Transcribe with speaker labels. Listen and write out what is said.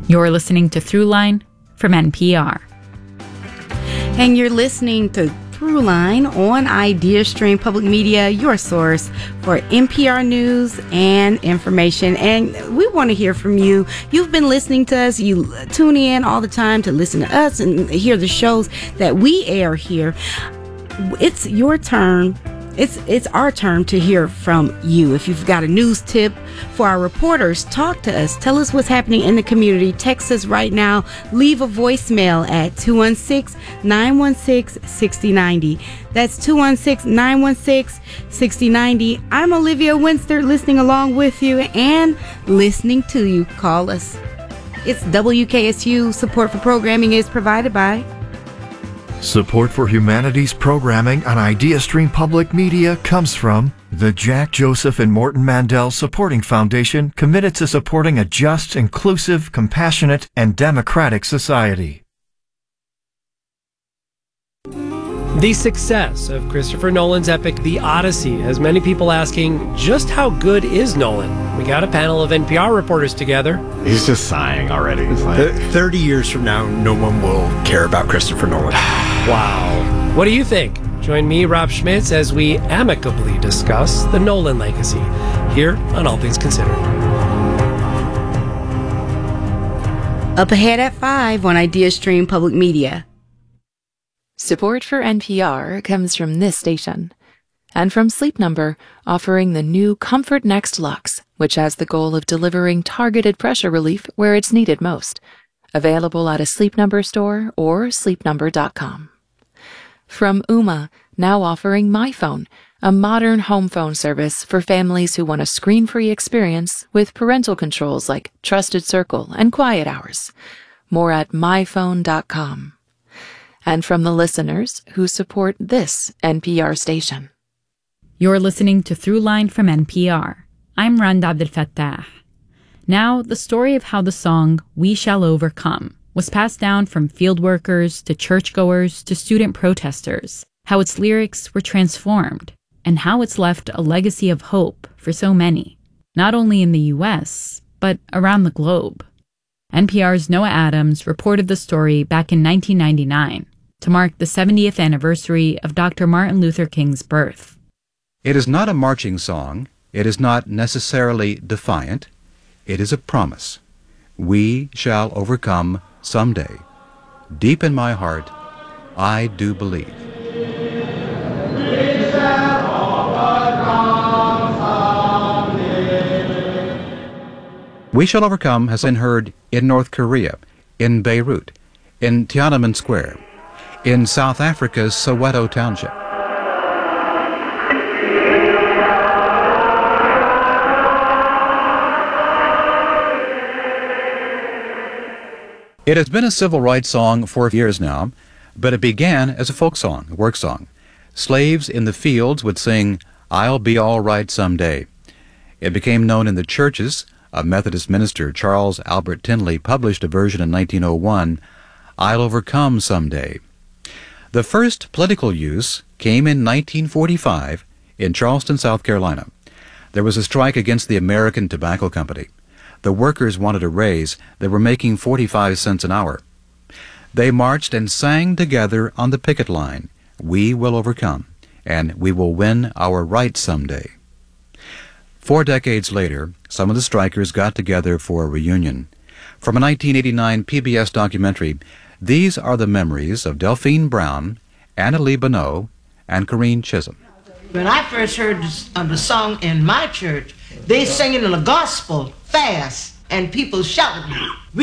Speaker 1: You're listening to Throughline from NPR.
Speaker 2: And you're listening to Throughline on IdeaStream Public Media, your source for NPR news and information. And we want to hear from you. You've been listening to us. You tune in all the time to listen to us and hear the shows that we air here. It's your turn. It's our turn to hear from you. If you've got a news tip for our reporters, talk to us. Tell us what's happening in the community. Text us right now. Leave a voicemail at 216-916-6090. That's 216-916-6090. I'm Olivia Winster, listening along with you and listening to you. Call us. It's WKSU. Support for programming is provided by...
Speaker 3: Support for humanities programming on IdeaStream Public Media comes from the Jack Joseph and Morton Mandel Supporting Foundation, committed to supporting a just, inclusive, compassionate, and democratic society.
Speaker 4: The success of Christopher Nolan's epic The Odyssey has many people asking, just how good is Nolan? We got a panel of NPR reporters together.
Speaker 5: He's just sighing already. It's like
Speaker 6: 30 years from now, no one will care about Christopher Nolan.
Speaker 4: Wow. What do you think? Join me, Rob Schmitz, as we amicably discuss the Nolan legacy here on All Things Considered.
Speaker 2: Up ahead at 5 on IdeaStream Public Media.
Speaker 7: Support for NPR comes from this station and from Sleep Number, offering the new Comfort Next Luxe, which has the goal of delivering targeted pressure relief where it's needed most. Available at a Sleep Number store or sleepnumber.com. From Ooma, now offering MyPhone, a modern home phone service for families who want a screen-free experience with parental controls like Trusted Circle and Quiet Hours. More at myphone.com. And from the listeners who support this NPR station.
Speaker 1: You're listening to Throughline from NPR. I'm Randa Abdel Fattah. Now, the story of how the song We Shall Overcome was passed down from field workers to churchgoers to student protesters, how its lyrics were transformed, and how it's left a legacy of hope for so many, not only in the U.S., but around the globe. NPR's Noah Adams reported the story back in 1999 to mark the 70th anniversary of Dr. Martin Luther King's birth.
Speaker 8: It is not a marching song. It is not necessarily defiant. It is a promise. We shall overcome someday. Deep in my heart, I do believe. We shall overcome someday. We Shall Overcome has been heard in North Korea, in Beirut, in Tiananmen Square, in South Africa's Soweto Township. It has been a civil rights song for years now, but it began as a folk song, a work song. Slaves in the fields would sing, "I'll be all right someday." It became known in the churches. A Methodist minister, Charles Albert Tindley, published a version in 1901, "I'll Overcome Someday." The first political use came in 1945 in Charleston, South Carolina. There was a strike against the American Tobacco Company. The workers wanted a raise. They were making 45 cents an hour. They marched and sang together on the picket line, "We will overcome, and we will win our rights someday." 4 decades later, some of the strikers got together for a reunion. From a 1989 PBS documentary, these are the memories of Delphine Brown, Anna Lee Bonneau, and Corrine Chisholm.
Speaker 9: When I first heard the song in my church, they singing in the gospel fast, and people shouting,